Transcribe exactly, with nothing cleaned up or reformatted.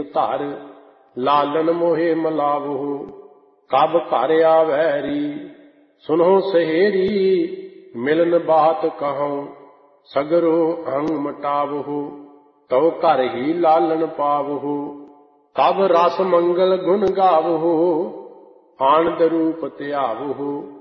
ਧਰ, ਲਾਲਨ ਮੋਹੇ ਮਲਾਵਹੁ। ਕਬ ਘਰ ਆਵੈਰੀ ਸੁਨਹੁ ਸਹੇਰੀ, ਮਿਲਨ ਬਾਤ ਕਹਉ ਸਗਰੋ ਅੰਗ ਮਟਾਵਹੁ। ਤਉ ਘਰ ਹੀ ਲਾਲਨ ਪਾਵਹੁ, ਕਬ ਰਸ ਮੰਗਲ ਗੁਣ ਗਾਵਹੁ। ਆਨੰਦ ਰੂਪ ਧਿਆਵਹੁ,